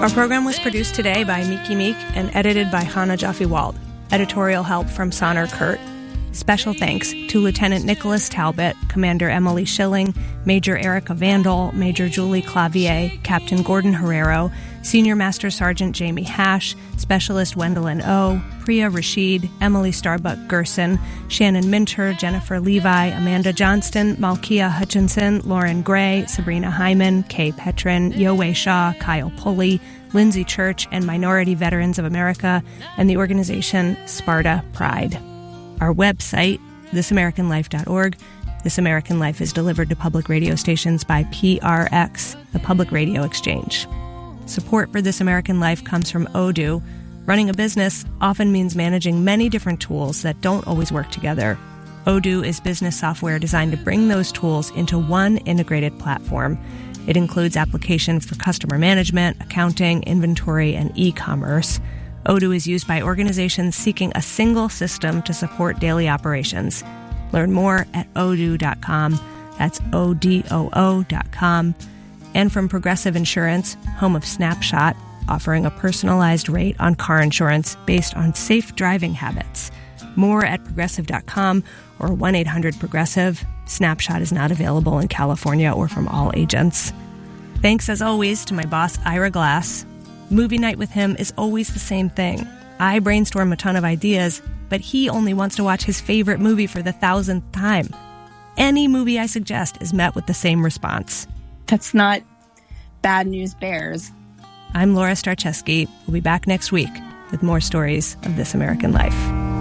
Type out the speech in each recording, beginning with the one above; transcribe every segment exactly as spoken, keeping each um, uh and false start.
Our program was produced today by Miki Meek and edited by Hannah Jaffe-Wald. Editorial help from Sonner Kurt. Special thanks to Lieutenant Nicholas Talbot, Commander Emily Schilling, Major Erica Vandal, Major Julie Clavier, Captain Gordon Herrero, Senior Master Sergeant Jamie Hash, Specialist Wendelin O, Priya Rashid, Emily Starbuck Gerson, Shannon Minter, Jennifer Levi, Amanda Johnston, Malkia Hutchinson, Lauren Gray, Sabrina Hyman, Kay Petrin, Yowei Shaw, Kyle Pulley, Lindsay Church, and Minority Veterans of America, and the organization Sparta Pride. Our website, this american life dot org. This American Life is delivered to public radio stations by P R X, the Public Radio Exchange. Support for This American Life comes from Odoo. Running a business often means managing many different tools that don't always work together. Odoo is business software designed to bring those tools into one integrated platform. It includes applications for customer management, accounting, inventory, and e-commerce. Odoo is used by organizations seeking a single system to support daily operations. Learn more at odoo dot com. That's O D O O dot com. And from Progressive Insurance, home of Snapshot, offering a personalized rate on car insurance based on safe driving habits. More at progressive dot com or one eight hundred progressive. Snapshot is not available in California or from all agents. Thanks, as always, to my boss, Ira Glass. Movie night with him is always the same thing. I brainstorm a ton of ideas, but he only wants to watch his favorite movie for the thousandth time. Any movie I suggest is met with the same response. That's not bad news bears. I'm Laura Starcheski. We'll be back next week with more stories of This American Life.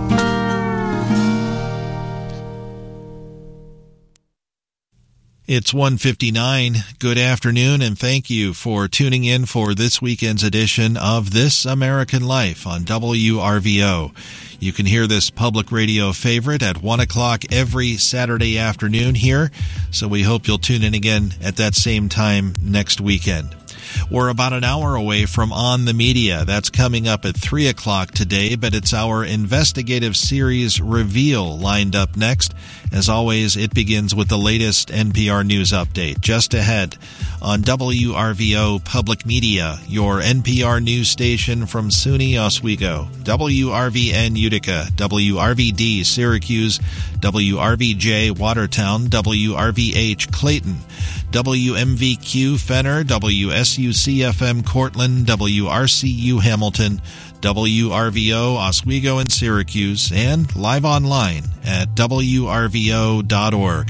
It's one fifty-nine. Good afternoon, and thank you for tuning in for this weekend's edition of This American Life on W R V O. You can hear this public radio favorite at one o'clock every Saturday afternoon here, so we hope you'll tune in again at that same time next weekend. We're about an hour away from On the Media. That's coming up at three o'clock today, but it's our investigative series Reveal lined up next. As always, it begins with the latest N P R News update. Just ahead on W R V O Public Media, your N P R news station from SUNY Oswego, W R V N Utica, W R V D Syracuse, W R V J Watertown, W R V H Clayton, W M V Q Fenner, W S U C F M Cortland, W R C U Hamilton, W R V O Oswego and Syracuse, and live online at W R V O dot org.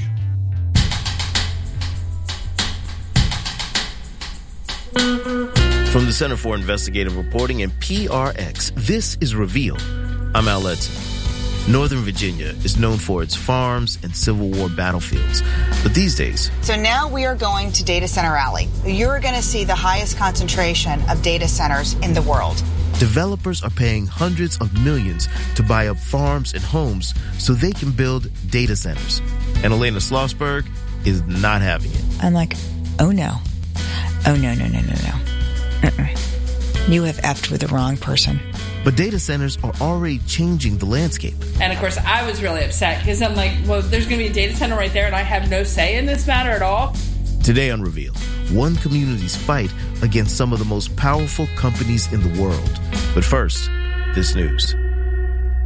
From the Center for Investigative Reporting and P R X, this is Reveal. I'm Al Edson. Northern Virginia is known for its farms and Civil War battlefields. But these days... So now we are going to Data Center Alley. You're going to see the highest concentration of data centers in the world. Developers are paying hundreds of millions to buy up farms and homes so they can build data centers. And Elena Schlossberg is not having it. I'm like, oh no. Oh no, no, no, no, no. Uh-uh. You have effed with the wrong person. But data centers are already changing the landscape. And of course, I was really upset because I'm like, well, there's going to be a data center right there and I have no say in this matter at all. Today on Reveal, one community's fight against some of the most powerful companies in the world. But first, this news.